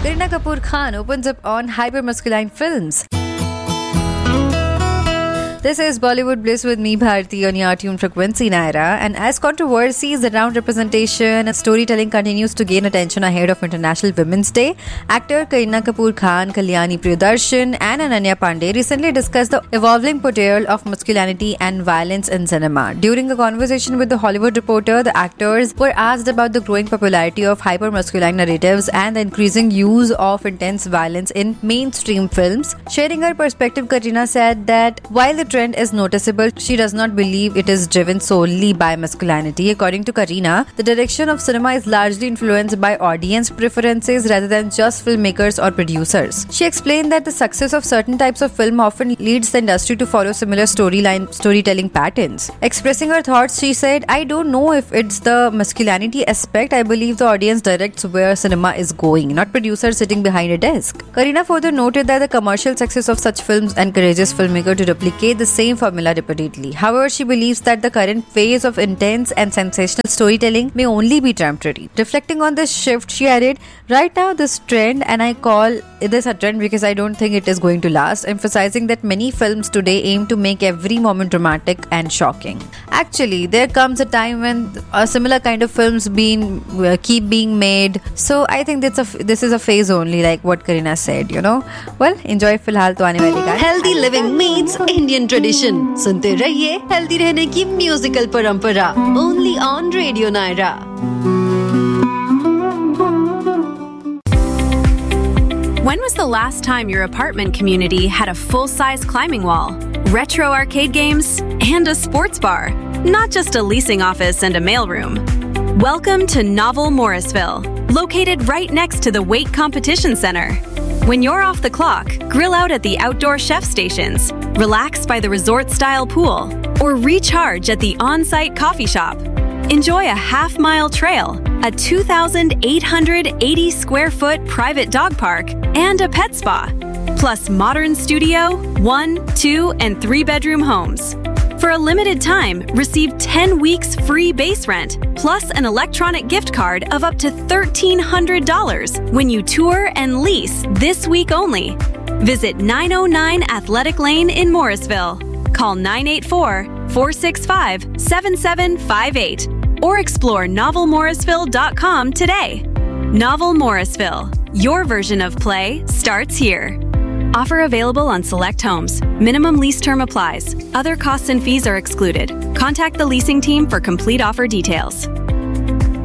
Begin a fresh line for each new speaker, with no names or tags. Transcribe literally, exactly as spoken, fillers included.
Kareena Kapoor Khan opens up on hypermasculine films. This is Bollywood Bliss with me, Bharti, on your tune frequency, Naira. And as controversies around representation and storytelling continues to gain attention ahead of International Women's Day, actor Kareena Kapoor Khan, Kalyani Priyadarshan and Ananya Pandey recently discussed the evolving portrayal of masculinity and violence in cinema. During a conversation with The Hollywood Reporter, the actors were asked about the growing popularity of hyper-masculine narratives and the increasing use of intense violence in mainstream films. Sharing her perspective, Kareena said that while the trend is noticeable, she does not believe it is driven solely by masculinity. According to Kareena, the direction of cinema is largely influenced by audience preferences rather than just filmmakers or producers. She explained that the success of certain types of film often leads the industry to follow similar storyline storytelling patterns. Expressing her thoughts, she said, "I don't know if it's the masculinity aspect. I believe the audience directs where cinema is going, not producers sitting behind a desk." Kareena further noted that the commercial success of such films encourages filmmakers to replicate the same formula repeatedly. However, she believes that the current phase of intense and sensational storytelling may only be temporary. Reflecting on this shift, she added, "Right now this trend, and I call this a trend because I don't think it is going to last," emphasizing that many films today aim to make every moment dramatic and shocking. Actually, there comes a time when a similar kind of films being uh, keep being made. So I think that's a this is a phase only, like what Kareena said, you know. Well, enjoy फिलहाल तो आने वाली गाने.
Healthy living meets Indian tradition. सुनते रहिए healthy रहने की musical परंपरा. Only on Radio Naira.
When was the last time your apartment community had a full-size climbing wall, retro arcade games, and a sports bar? Not just a leasing office and a mailroom. Welcome to Novel Morrisville, located right next to the Weight Competition Center. When you're off the clock, grill out at the outdoor chef stations, relax by the resort-style pool, or recharge at the on-site coffee shop. Enjoy a half-mile trail, a two thousand eight hundred eighty square foot private dog park, and a pet spa, plus modern studio, one, two, and three-bedroom homes. For a limited time, receive ten weeks free base rent, plus an electronic gift card of up to thirteen hundred dollars when you tour and lease this week only. Visit nine oh nine Athletic Lane in Morrisville. Call nine eight four, four six five, seven seven five eight or explore novel morrisville dot com today. Novel Morrisville, your version of play starts here. Offer available on select homes. Minimum lease term applies. Other costs and fees are excluded. Contact the leasing team for complete offer details.